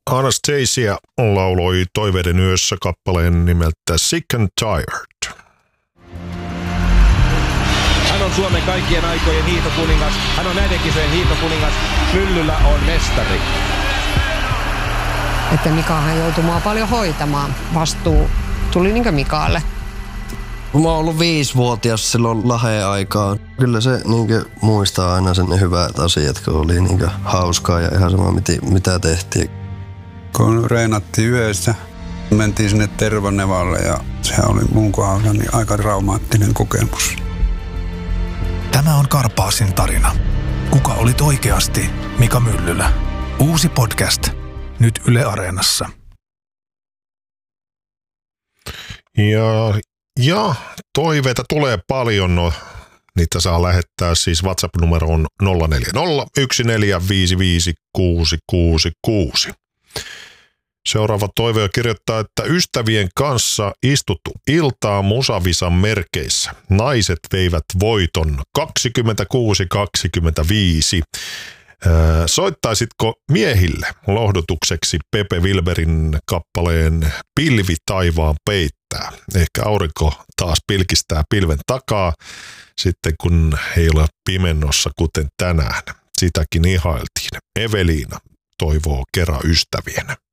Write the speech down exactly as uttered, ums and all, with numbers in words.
Anastasia lauloi Toiveiden yössä kappaleen nimeltä Sick and Tired. Hän on Suomen kaikkien aikojen hiihtokuningas. Hän on näiden kisojen hiihtokuningas. Myllyllä on mestari. Että Mikahan joutui mua paljon hoitamaan. Vastuu tuli niinkö Mikaalle. Mä oon ollut viisivuotias silloin Laheen aikaan. Kyllä se niinkö muistaa aina sen hyvät asiat, kun oli niinkö hauskaa ja ihan sama mitä tehtiin. Kun reenattiin yhdessä, mentiin sinne Tervanevalle ja se oli mun kohdalla niin aika traumaattinen kokemus. Tämä on Karpaasin tarina. Kuka olit oikeasti Mika Myllylä? Uusi podcast. Nyt Yle Areenassa. Ja, ja toiveita tulee paljon. No, niitä saa lähettää siis WhatsApp-numeroon nolla neljä nolla yksi neljä viisi viisi kuusi kuusi kuusi. Seuraava toive kirjoittaa, että ystävien kanssa istuttu iltaa Musavisan merkeissä. Naiset veivät voiton kaksikymmentäkuusi kaksikymmentäviisi. Soittaisitko miehille lohdutukseksi Pepe Wilberin kappaleen Pilvi taivaan peittää? Ehkä aurinko taas pilkistää pilven takaa sitten kun ei ole pimennossa kuten tänään. Sitäkin ihailtiin. Eveliina toivoo kerran ystävienä.